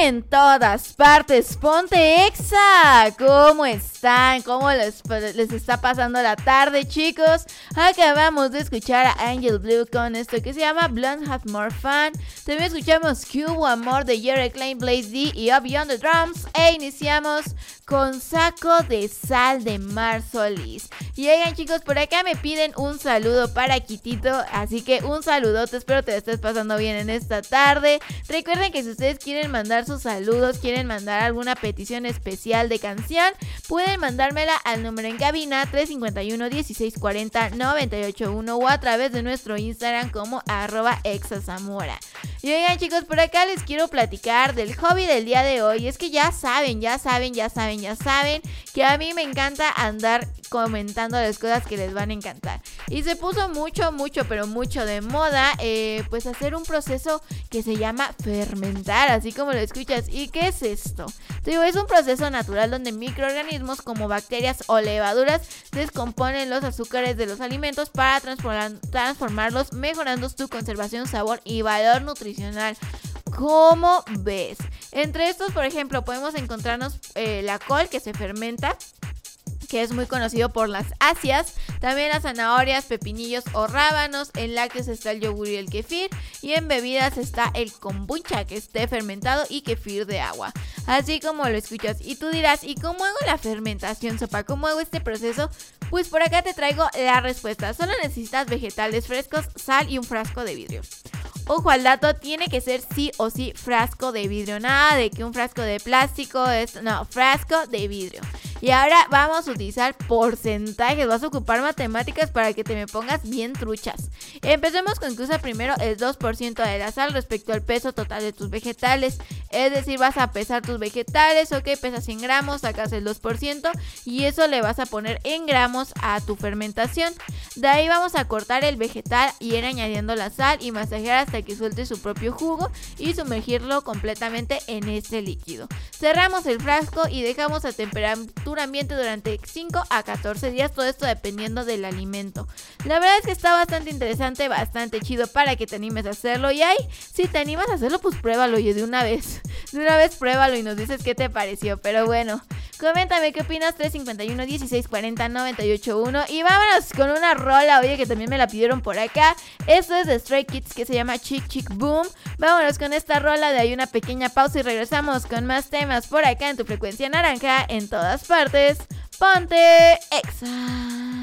En todas partes, ponte Exa. ¿Cómo están? ¿Cómo les está pasando la tarde, chicos? Acabamos de escuchar a Angel Blue con esto que se llama Blonde Have More Fun. También escuchamos Cubo Amor de Jerry Klein, Blaze D y Up Beyond the Drums. E iniciamos con Saco de Sal de Mar Solís. Y oigan, chicos, por acá me piden un saludo para Kitito, así que un saludote, espero te estés pasando bien en esta tarde. Recuerden que si ustedes quieren mandar sus saludos, quieren mandar alguna petición especial de canción, pueden mandármela al número en cabina 351-1640-981 o a través de nuestro Instagram como @exazamora. Y oigan, chicos, por acá les quiero platicar del hobby del día de hoy. Es que ya saben que a mí me encanta andar comentando las cosas que les van a encantar. Y se puso mucho de moda pues hacer un proceso que se llama fermentar, así como lo escuchas. ¿Y qué es esto? Te digo, es un proceso natural donde microorganismos como bacterias o levaduras descomponen los azúcares de los alimentos para transformarlos, mejorando su conservación, sabor y valor nutricional. ¿Cómo ves? Entre estos, por ejemplo, podemos encontrarnos la col, que se fermenta, que es muy conocido por las asias, también las zanahorias, pepinillos o rábanos. En lácteos está el yogur y el kefir, y en bebidas está el kombucha, que esté fermentado, y kefir de agua, así como lo escuchas. Y tú dirás, ¿y cómo hago la fermentación, Sopa? ¿Cómo hago este proceso? Pues por acá te traigo la respuesta. Solo necesitas vegetales frescos, sal y un frasco de vidrio. Ojo al dato, tiene que ser sí o sí frasco de vidrio, nada de que un frasco de plástico, no, frasco de vidrio. Y ahora vamos a utilizar porcentajes, vas a ocupar matemáticas para que te me pongas bien truchas. Empecemos con que usa primero el 2% de la sal respecto al peso total de tus vegetales. Es decir, vas a pesar tus vegetales, ok, pesas 100 gramos, sacas el 2% y eso le vas a poner en gramos a tu fermentación. De ahí vamos a cortar el vegetal y ir añadiendo la sal y masajear hasta que suelte su propio jugo y sumergirlo completamente en este líquido. Cerramos el frasco y dejamos a temperatura ambiente durante 5 a 14 días, todo esto dependiendo del alimento. La verdad es que está bastante interesante, bastante chido para que te animes a hacerlo. Y ahí, si te animas a hacerlo, pues pruébalo, oye, de una vez pruébalo y nos dices qué te pareció. Pero bueno, coméntame qué opinas, 351-1640-981. Y vámonos con una rola, oye, que también me la pidieron por acá. Esto es de Stray Kids, que se llama Chick Chick Boom. Vámonos con esta rola, de ahí una pequeña pausa y regresamos con más temas por acá en tu frecuencia naranja, en todas partes. Ponte Exa.